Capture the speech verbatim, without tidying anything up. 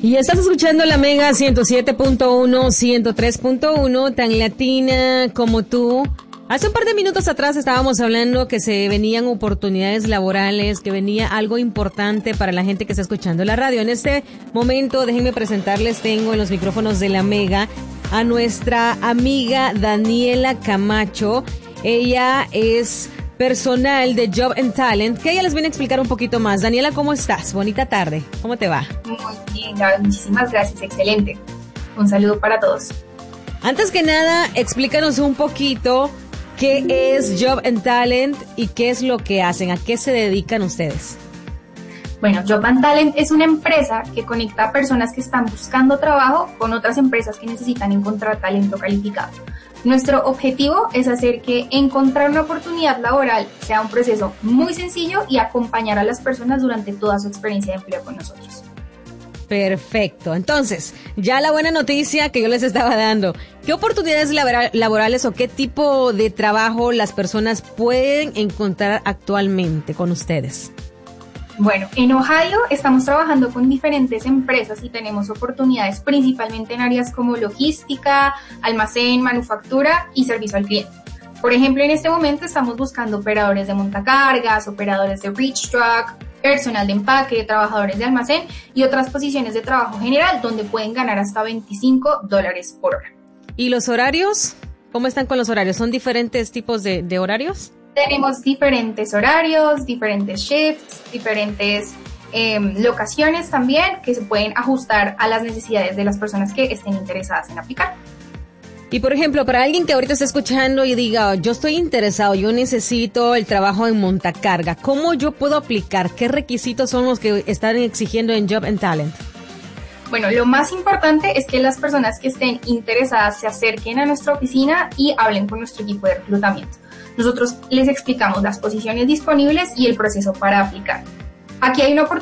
Y estás escuchando la Mega ciento siete punto uno, ciento tres punto uno, tan latina como tú. Hace un par de minutos atrás estábamos hablando que se venían oportunidades laborales, que venía algo importante para la gente que está escuchando la radio. En este momento, déjenme presentarles, tengo en los micrófonos de la Mega a nuestra amiga Daniela Camacho. Ella es personal de Job and Talent, que ella les viene a explicar un poquito más. Daniela, ¿cómo estás? Bonita tarde. ¿Cómo te va? Muy bien, Gaby, muchísimas gracias. Excelente. Un saludo para todos. Antes que nada, explícanos un poquito qué es Job and Talent y qué es lo que hacen, a qué se dedican ustedes. Bueno, Job and Talent es una empresa que conecta a personas que están buscando trabajo con otras empresas que necesitan encontrar talento calificado. Nuestro objetivo es hacer que encontrar una oportunidad laboral sea un proceso muy sencillo y acompañar a las personas durante toda su experiencia de empleo con nosotros. Perfecto. Entonces, ya la buena noticia que yo les estaba dando. ¿Qué oportunidades laborales o qué tipo de trabajo las personas pueden encontrar actualmente con ustedes? Bueno, en Ohio estamos trabajando con diferentes empresas y tenemos oportunidades principalmente en áreas como logística, almacén, manufactura y servicio al cliente. Por ejemplo, en este momento estamos buscando operadores de montacargas, operadores de reach truck, personal de empaque, trabajadores de almacén y otras posiciones de trabajo general donde pueden ganar hasta veinticinco dólares por hora. ¿Y los horarios? ¿Cómo están con los horarios? ¿Son diferentes tipos de, de horarios? Tenemos diferentes horarios, diferentes shifts, diferentes eh, locaciones también que se pueden ajustar a las necesidades de las personas que estén interesadas en aplicar. Y por ejemplo, para alguien que ahorita está escuchando y diga, yo estoy interesado, yo necesito el trabajo en montacarga, ¿cómo yo puedo aplicar? ¿Qué requisitos son los que están exigiendo en Job and Talent? Bueno, lo más importante es que las personas que estén interesadas se acerquen a nuestra oficina y hablen con nuestro equipo de reclutamiento. Nosotros les explicamos las posiciones disponibles y el proceso para aplicar. Aquí hay una oportunidad